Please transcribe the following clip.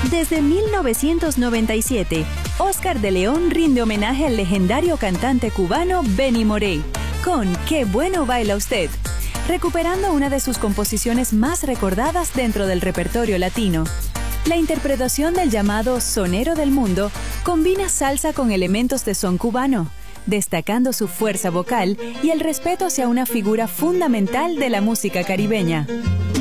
Desde 1997, Oscar de León rinde homenaje al legendario cantante cubano Benny Moré, con Qué bueno baila usted, recuperando una de sus composiciones más recordadas dentro del repertorio latino. La interpretación del llamado sonero del mundo combina salsa con elementos de son cubano, destacando su fuerza vocal y el respeto hacia una figura fundamental de la música caribeña.